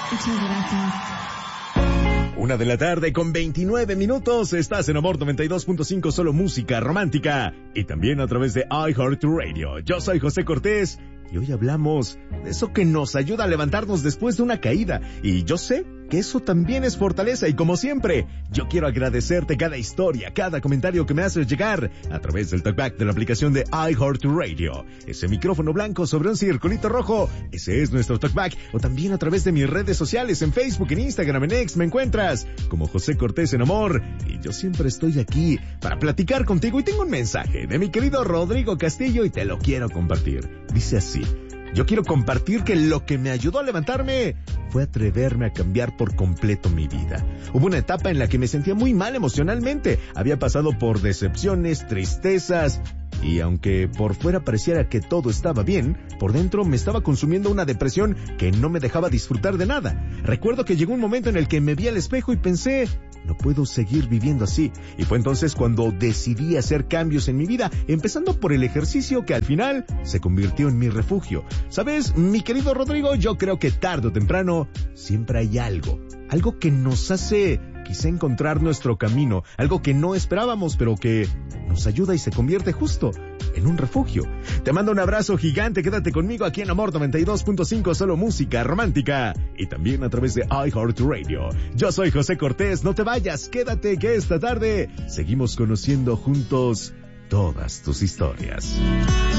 Muchas gracias. 1:00 con 29 minutos. Estás en Amor 92.5, solo música romántica. Y también a través de iHeartRadio. Yo soy José Cortés. Y hoy hablamos de eso que nos ayuda a levantarnos después de una caída. Y yo sé que eso también es fortaleza. Y como siempre, yo quiero agradecerte cada historia, cada comentario que me haces llegar a través del talkback de la aplicación de iHeartRadio. Ese micrófono blanco sobre un circulito rojo, ese es nuestro talkback. O también a través de mis redes sociales, en Facebook, en Instagram, en X, me encuentras como José Cortés en Amor. Y yo siempre estoy aquí para platicar contigo. Y tengo un mensaje de mi querido Rodrigo Castillo y te lo quiero compartir. Dice así: yo quiero compartir que lo que me ayudó a levantarme fue atreverme a cambiar por completo mi vida. Hubo una etapa en la que me sentía muy mal emocionalmente. Había pasado por decepciones, tristezas, y aunque por fuera pareciera que todo estaba bien, por dentro me estaba consumiendo una depresión que no me dejaba disfrutar de nada. Recuerdo que llegó un momento en el que me vi al espejo y pensé: no puedo seguir viviendo así. Y fue entonces cuando decidí hacer cambios en mi vida, empezando por el ejercicio que al final se convirtió en mi refugio. ¿Sabes, mi querido Rodrigo? Yo creo que tarde o temprano siempre hay algo que nos hace quizá encontrar nuestro camino, algo que no esperábamos, pero que nos ayuda y se convierte justo en un refugio. Te mando un abrazo gigante, quédate conmigo aquí en Amor 92.5, solo música romántica, y también a través de iHeartRadio. Yo soy José Cortés, no te vayas, quédate que esta tarde seguimos conociendo juntos todas tus historias.